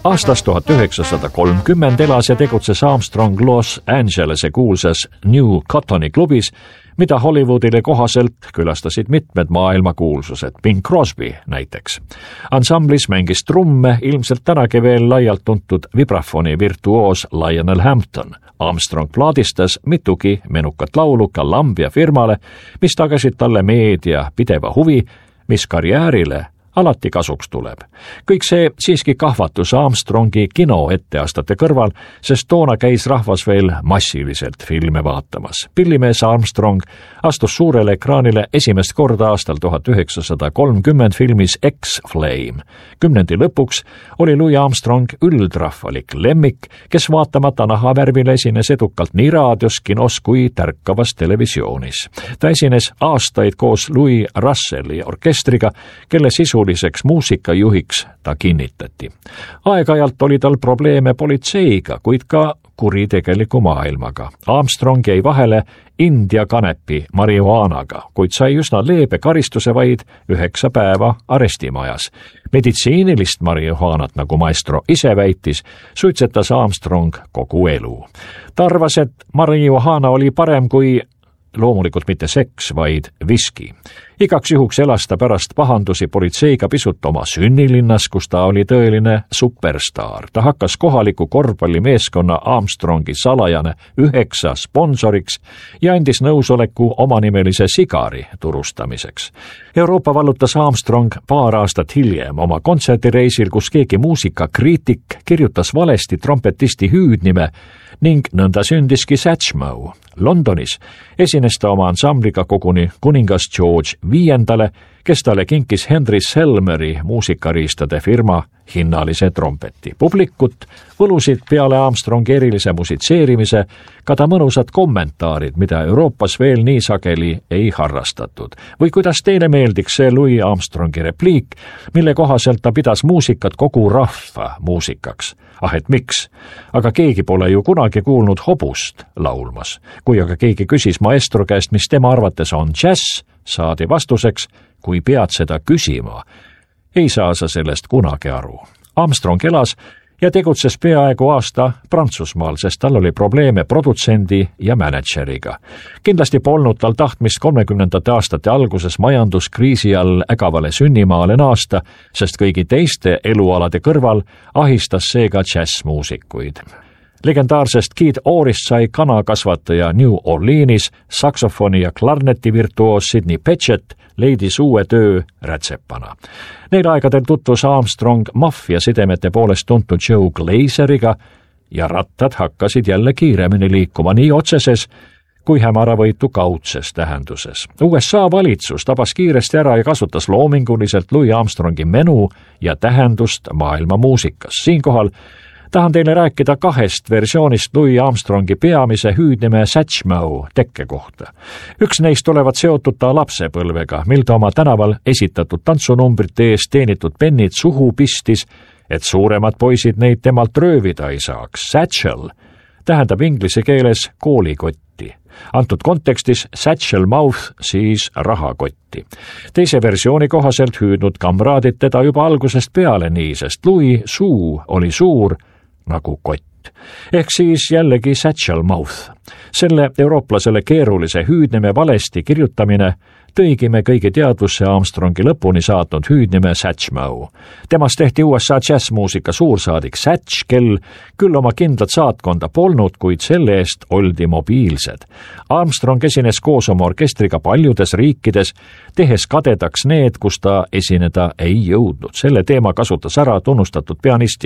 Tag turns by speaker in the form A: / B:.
A: Aastast 1930 elas ja tegutses Armstrong Los Angelese kuulsas New Cottoni klubis, mida Hollywoodile kohaselt külastasid mitmed maailmakuulsused, Bing Crosby näiteks. Ansamblis mängis trumme ilmselt tänagi veel laialt tuntud vibrafoni virtuoos Lionel Hampton. Armstrong plaadistas mitugi menukat laulu Columbia firmale, mis tagasid talle meedia pideva huvi, mis karjäärile alati kasuks tuleb. Kõik see siiski kahvatus Armstrongi kinoetteastate kõrval, sest toona käis rahvas veel massiliselt filme vaatamas. Pillimees Armstrong astus suurele ekraanile esimest korda aastal 1930 filmis X-Flame. Kümnendi lõpuks oli Louis Armstrong üldrahvalik lemmik, kes vaatamata nahavärvile esines edukalt nii raadios, kinos kui tärkavas televisioonis. Ta esines aastaid koos Louis Russelli orkestriga, kelle sisuliseks muusikajuhiks ta kinnitati. Aeg-ajalt oli tal probleeme politseiga, kuid ka kuritegeliku maailmaga. Armstrong jäi vahele India kanepi marihuanaga, kuid sai üsna leebe karistuse vaid 9 päeva arestimajas. Meditsiinilist marihuanat, nagu maestro ise väitis, suitsetas Armstrong kogu elu. Ta arvas, et marihuana oli parem kui loomulikult mitte seks, vaid viski. Igaks juhuks elas ta pärast pahandusi politseiga pisut oma sünnilinnas, kus ta oli tõeline superstaar. Ta hakkas kohaliku korvpallimeeskonna Armstrongi salajane 9 sponsoriks ja andis nõusoleku omanimelise sigari turustamiseks. Euroopa vallutas Armstrong paar aastat hiljem oma kontserdireisil, kus keegi muusikakriitik kirjutas valesti trompetisti hüüdnime ning nõnda sündiski Satchmo. Londonis esines ta oma ansambliga koguni kuningas George V, kes talle kinkis Henry Selmeri muusikariistade firma hinnalise trompeti. Publikut võlusid peale Armstrongi erilise musitseerimise ka ta mõnusad kommentaarid, mida Euroopas veel nii sageli ei harrastatud. Või kuidas teile meeldiks see Louis Armstrongi repliik, mille kohaselt ta pidas muusikat kogu rahva muusikaks. Et miks? Aga keegi pole ju kunagi kuulnud hobust laulmas. Kui aga keegi küsis maestro käest, mis tema arvates on džäss, saadi vastuseks, kui pead seda küsima, ei saa sa sellest kunagi aru. Armstrong elas ja tegutses peaaegu aasta Prantsusmaal, sest tal oli probleeme produtsendi ja mänedžeriga. Kindlasti polnud tal tahtmist 30. aastate alguses majanduskriisi all ägavale sünnimaale naasta, sest kõigi teiste elualade kõrval ahistas seega džässmuusikuid. Legendaarsest Keith Orrist sai kanakasvataja New Orleanis, saksofoni ja klarneti virtuoos Sidney Bechet leidis uue töö rätsepana. Neil aegadel tutvus Armstrong maffiasidemete poolest tuntud Joe Glazeriga ja rattad hakkasid jälle kiiremini liikuma nii otseses kui hämaravõitu kaudses tähenduses. USA valitsus tabas kiiresti ära ja kasutas loominguliselt Louis Armstrongi menu ja tähendust maailma muusikas. Siinkohal tahan teile rääkida 2 versioonist Louis Armstrongi peamise hüüdnime Satchmo tekke kohta. Üks neist olevat seotud ta lapsepõlvega, mil ta oma tänaval esitatud tantsunumbrite eest teenitud pennid suhu pistis, et suuremad poisid neid temalt röövida ei saaks. Satchel tähendab inglise keeles koolikotti. Antud kontekstis Satchel Mouth siis rahakotti. Teise versiooni kohaselt hüüdnud kamraadid teda juba algusest peale nii, sest Louis suu oli suur nagu kott. Ehk siis jällegi Satchel Mouth. Selle eurooplasele keerulise hüüdnime valesti kirjutamine tõigi me kõigi teadvusse Armstrongi lõpuni saatnud hüüdnime Satchmo. Temast tehti USA džässmuusika suursaadik Satch, kel küll oma kindlat saatkonda polnud, kuid selle eest oldi mobiilsed. Armstrong esines koos oma orkestriga paljudes riikides, tehes kadedaks need, kus ta esineda ei jõudnud. Selle teema kasutas ära tunnustatud pianist